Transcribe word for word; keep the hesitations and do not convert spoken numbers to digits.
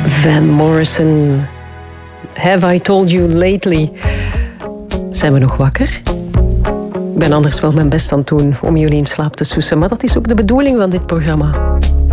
Van Morrison. Have I told you lately? Zijn we nog wakker? Ik ben anders wel mijn best aan het doen om jullie in slaap te sussen, maar dat is ook de bedoeling van dit programma.